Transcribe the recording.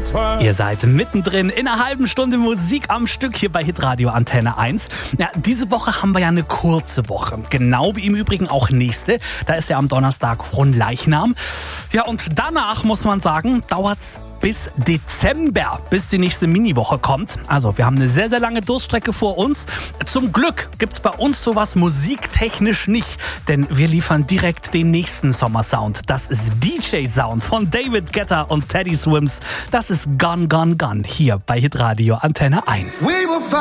Ihr seid mittendrin in einer halben Stunde Musik am Stück hier bei Hitradio Antenne 1. Ja, diese Woche haben wir ja eine kurze Woche. Genau wie im Übrigen auch nächste. Da ist ja am Donnerstag Fronleichnam. Ja, und danach muss man sagen, dauert's bis Dezember, bis die nächste Miniwoche kommt. Also wir haben eine sehr, sehr lange Durststrecke vor uns. Zum Glück gibt's bei uns sowas musiktechnisch nicht, denn wir liefern direkt den nächsten Sommersound. Das ist DJ-Sound von David Guetta und Teddy Swims. Das ist Gone, Gone, Gone hier bei Hitradio Antenne 1.